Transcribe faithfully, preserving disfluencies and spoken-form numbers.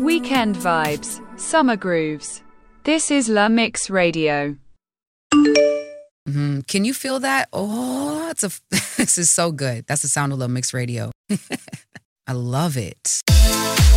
Weekend vibes, summer grooves. This is La Mix Radio. Mm-hmm. Can you feel that? Oh, it's a, this is so good. That's the sound of La Mix Radio. I love it.